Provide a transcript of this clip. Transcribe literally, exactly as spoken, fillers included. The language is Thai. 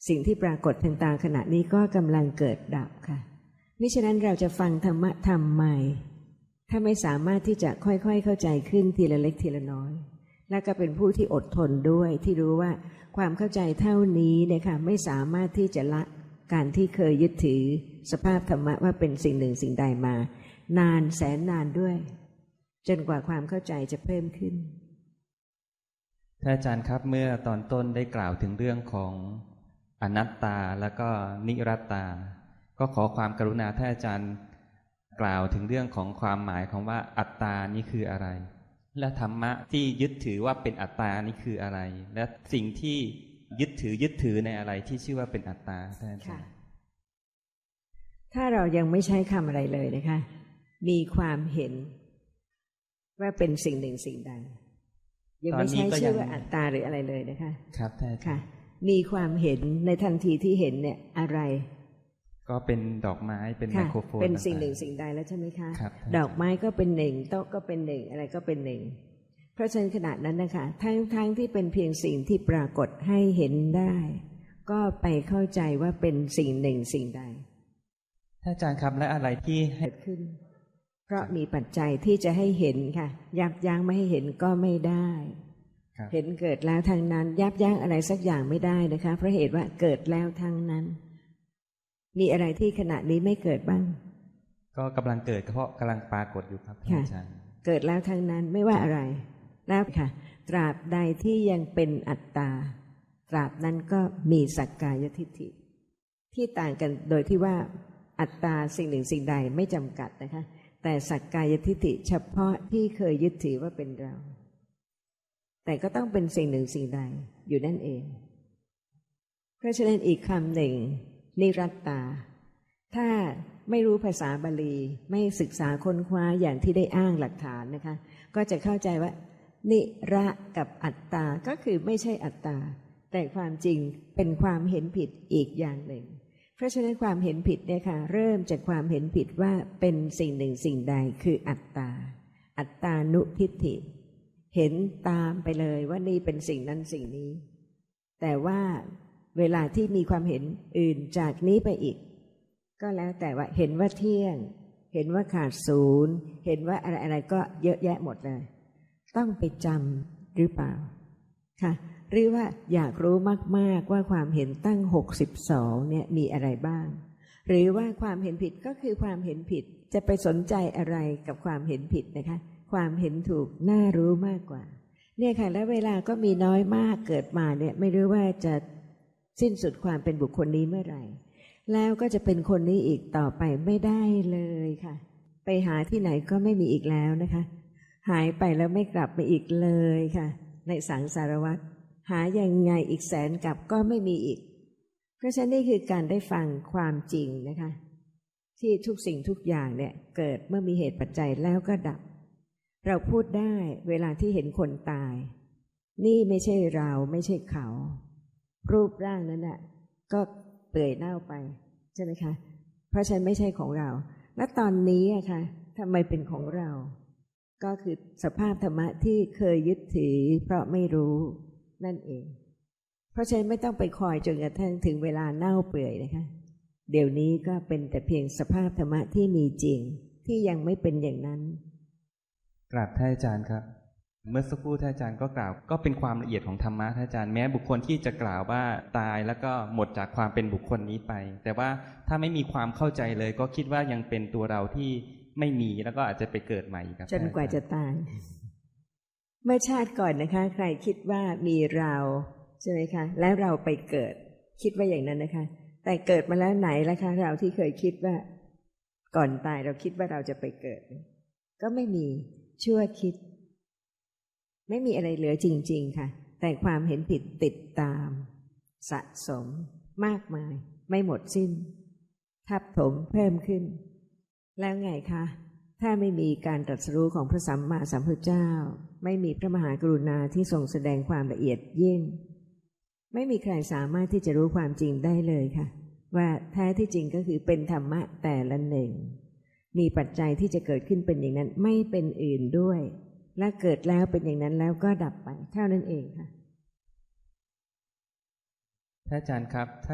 สิ่งที่ปรากฏทางตาขณะนี้ก็กำลังเกิดดับค่ะมิฉะนั้นเราจะฟังธรรมะทำไมถ้าไม่สามารถที่จะค่อยๆเข้าใจขึ้นทีละเล็กทีละน้อยและก็เป็นผู้ที่อดทนด้วยที่รู้ว่าความเข้าใจเท่านี้เนี่ยค่ะไม่สามารถที่จะละการที่เคยยึดถือสภาพธรรมะว่าเป็นสิ่งหนึ่งสิ่งใดมานานแสนนานด้วยจนกว่าความเข้าใจจะเพิ่มขึ้นท่านอาจารย์ครับเมื่อตอนต้นได้กล่าวถึงเรื่องของอนัตตาแล้วก็นิรัตตาก็ขอความกรุณาท่านอาจารย์กล่าวถึงเรื่องของความหมายของว่าอัตตานี่คืออะไรและธรรมะที่ยึดถือว่าเป็นอัตตานี่คืออะไรและสิ่งที่ยึดถือยึดถือในอะไรที่ชื่อว่าเป็นอัตตาท่านอาจารย์ถ้าเรายังไม่ใช้คำอะไรเลยนะคะมีความเห็นว่าเป็นสิ่งหนึ่งสิ่งใดยังไม่ใช้ชื่อว่าอัตตาหรืออะไรเลยนะคะครับท่านอาจารย์มีความเห็นในทันทีที่เห็นเนี่ยอะไรก็เป็นดอกไม้เป็นไมโครโฟนเป็นสิ่งหนึ่งสิ่งใดแล้วใช่ไหมคะดอกไม้ก็เป็นหนึ่งโต๊ะก็เป็นหนึ่งอะไรก็เป็นหนึ่งเพราะฉะนั้นขณะนั้นนะคะทั้งทั้งที่เป็นเพียงสิ่งที่ปรากฏให้เห็นได้ก็ไปเข้าใจว่าเป็นสิ่งหนึ่งสิ่งใดท่านอาจารย์ครับและอะไรที่ให้ขึ้นเพราะมีปัจจัยที่จะให้เห็นค่ะยับยั้งไม่ให้เห็นก็ไม่ได้เห็นเกิดแล้วทั้งนั้นยับยั้งอะไรสักอย่างไม่ได้นะคะเพราะเหตุว่าเกิดแล้วทั้งนั้นมีอะไรที่ขณะนี้ไม่เกิดบ้างก็กำลังเกิดเพราะกำลังปรากฏอยู่ครับท่านอาจารย์เกิดแล้วทั้งนั้นไม่ว่าอะไรแล้วค่ะตราบใดที่ยังเป็นอัตตาตราบนั้นก็มีสักกายทิฏฐิที่ต่างกันโดยที่ว่าอัตตาสิ่งหนึ่งสิ่งใดไม่จำกัดนะคะแต่สักกายทิฏฐิเฉพาะที่เคยยึดถือว่าเป็นเราแต่ก็ต้องเป็นสิ่งหนึ่งสิ่งใดอยู่นั่นเองเพราะฉะนั้นอีกคำหนึ่งนิรัตตาถ้าไม่รู้ภาษาบาลีไม่ศึกษาค้นคว้าอย่างที่ได้อ้างหลักฐานนะคะก็จะเข้าใจว่านิระกับอัตตาก็คือไม่ใช่อัตตาแต่ความจริงเป็นความเห็นผิดอีกอย่างหนึ่งเพราะฉะนั้นความเห็นผิดเนี่ยค่ะเริ่มจากความเห็นผิดว่าเป็นสิ่งหนึ่งสิ่งใดคืออัตตาอัตตานุทิฏฐิเห็นตามไปเลยว่านี่เป็นสิ่งนั้นสิ่งนี้แต่ว่าเวลาที่มีความเห็นอื่นจากนี้ไปอีกก็แล้วแต่ว่าเห็นว่าเที่ยงเห็นว่าขาดศูนย์เห็นว่าอะไรอะไรก็เยอะแยะหมดเลยต้องไปจำหรือเปล่าค่ะหรือว่าอยากรู้มากๆว่าความเห็นตั้งหกสิบสองเนี่ยมีอะไรบ้างหรือว่าความเห็นผิดก็คือความเห็นผิดจะไปสนใจอะไรกับความเห็นผิดนะคะความเห็นถูกน่ารู้มากกว่าเนี่ยค่ะแล้วเวลาก็มีน้อยมากเกิดมาเนี่ยไม่รู้ว่าจะสิ้นสุดความเป็นบุคคลนี้เมื่อไหร่แล้วก็จะเป็นคนนี้อีกต่อไปไม่ได้เลยค่ะไปหาที่ไหนก็ไม่มีอีกแล้วนะคะหายไปแล้วไม่กลับมาอีกเลยค่ะในสังสารวัฏหายังไงอีกแสนกลับก็ไม่มีอีกเพราะฉะนั้นนี่คือการได้ฟังความจริงนะคะที่ทุกสิ่งทุกอย่างเนี่ยเกิดเมื่อมีเหตุปัจจัยแล้วก็ดับเราพูดได้เวลาที่เห็นคนตายนี่ไม่ใช่เราไม่ใช่เขารูปร่างนั้นน่ะก็เปื่อยเน่าไปใช่ไหมคะเพราะฉะนั้นไม่ใช่ของเราและตอนนี้อะค่ะทำไมเป็นของเราก็คือสภาพธรรมะที่เคยยึดถือเพราะไม่รู้นั่นเองเพราะฉะนั้นไม่ต้องไปคอยจนกระทั่งถึงเวลาเน่าเปื่อยนะคะเดี๋ยวนี้ก็เป็นแต่เพียงสภาพธรรมะที่มีจริงที่ยังไม่เป็นอย่างนั้นกราบท่านอาจารย์ครับเมื่อสักครู่ท่านอาจารย์ก็กล่าวก็เป็นความละเอียดของธรรมะท่านอาจารย์แม้บุคคลที่จะกล่าวว่าตายแล้วก็หมดจากความเป็นบุคคลนี้ไปแต่ว่าถ้าไม่มีความเข้าใจเลยก็คิดว่ายังเป็นตัวเราที่ไม่มีแล้วก็อาจจะไปเกิดใหม่ครับจนกว่าจะตายเมื่อชาติก่อนนะคะใครคิดว่ามีเราใช่ไหมคะแล้วเราไปเกิดคิดว่าอย่างนั้นนะคะแต่เกิดมาแล้วไหนล่ะคะเราที่เคยคิดว่าก่อนตายเราคิดว่าเราจะไปเกิดก็ไม่มีชั่วคิดไม่มีอะไรเหลือจริงๆค่ะแต่ความเห็นผิดติดตามสะสมมากมายไม่หมดสิ้นทับถมเพิ่มขึ้นแล้วไงคะถ้าไม่มีการตรัสรู้ของพระสัมมาสัมพุทธเจ้าไม่มีพระมหากรุณาที่ทรงแสดงความละเอียดยิ่งไม่มีใครสามารถที่จะรู้ความจริงได้เลยค่ะว่าแท้ที่จริงก็คือเป็นธรรมะแต่ละหนึ่งมีปัจจัยที่จะเกิดขึ้นเป็นอย่างนั้นไม่เป็นอื่นด้วยและเกิดแล้วเป็นอย่างนั้นแล้วก็ดับไปเท่านั้นเองค่ะท่านอาจารย์ครับ